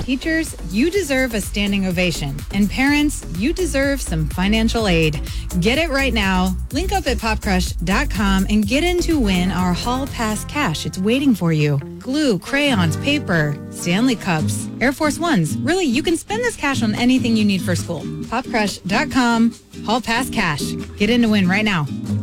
Teachers, you deserve a standing ovation. And parents, you deserve some financial aid. Get it right now. Link up at popcrush.com and get in to win our Hall Pass cash. It's waiting for you. Glue, crayons, paper, Stanley Cups, Air Force Ones. Really, you can spend this cash on anything you need for school. Popcrush.com, Hall Pass cash. Get in to win right now.